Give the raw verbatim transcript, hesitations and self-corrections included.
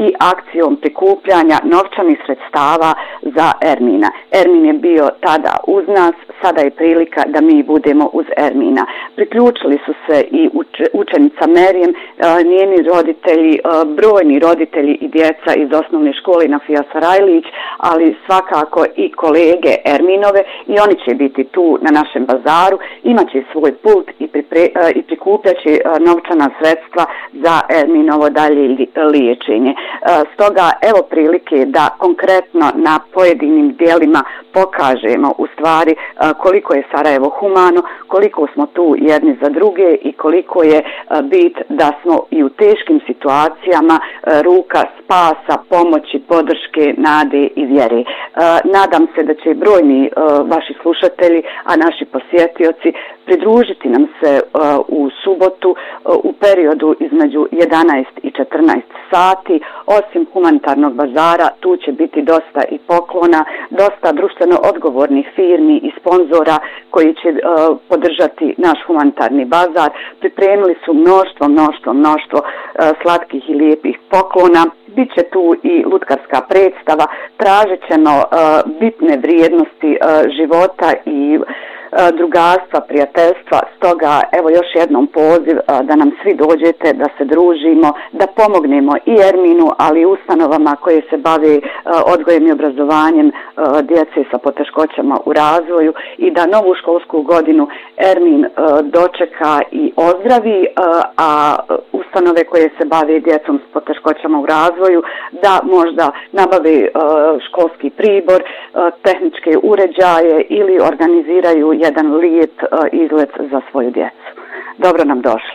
i akcijom prikupljanja novčanih sredstava za Ermina. Ermin je bio tada uz nas, sada je prilika da mi budemo uz Ermina. Priključili su se i učenica Merijem, njeni roditelji, brojni roditelji i djeca iz osnovne škole Nafija Sarajlić, ali svakako i kolege Erminove, i oni će biti tu na našem bazaru, imaće svoj pult i, pripre, i prikupljaće novčana sredstva za Erminovo dalje liječenje. Stoga evo prilike da konkretno na pojedinim dijelima pokažemo u stvari koliko je Sarajevo humano, koliko smo tu jedni za druge i koliko je bit da smo i u teškim situacijama ruka spasa, pomoći, podrške, nade i vjere. Nadam se da će brojni vaši slušatelji, a naši posjetioci pridružiti nam se u subotu u periodu između jedanaest i četrnaest sati. Osim humanitarnog bazara, tu će biti dosta i poklona, dosta društveno odgovornih firmi i sponzora koji će uh, podržati naš humanitarni bazar. Pripremili su mnoštvo, mnoštvo, mnoštvo uh, slatkih i lijepih poklona. Biće tu i lutkarska predstava, tražit ćemo uh, bitne vrijednosti uh, života i drugarstva, prijateljstva. Stoga evo još jednom poziv da nam svi dođete, da se družimo, da pomognemo i Erminu, ali i ustanovama koje se bave odgojem i obrazovanjem djece sa poteškoćama u razvoju, i da novu školsku godinu Ermin dočeka i ozdravi, a ustanove koje se bave djecom s poteškoćama u razvoju da možda nabave školski pribor, tehničke uređaje ili organiziraju jedan lijep izlet za svoju djecu. Dobro nam došli.